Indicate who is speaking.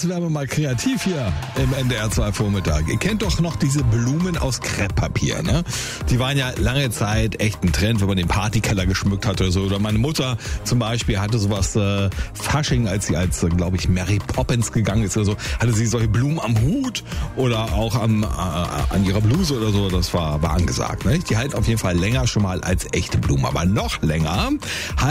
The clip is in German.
Speaker 1: jetzt werden wir mal kreativ hier im NDR 2 Vormittag. Ihr kennt doch noch diese Blumen aus Krepppapier, ne? Die waren ja lange Zeit echt ein Trend, wenn man den Partykeller geschmückt hatte oder so. Oder meine Mutter zum Beispiel hatte sowas Fasching, als sie glaube ich, Mary Poppins gegangen ist oder so, hatte sie solche Blumen am Hut oder auch an ihrer Bluse oder so. Das war angesagt, ne? Die halten auf jeden Fall länger schon mal als echte Blumen. Aber noch länger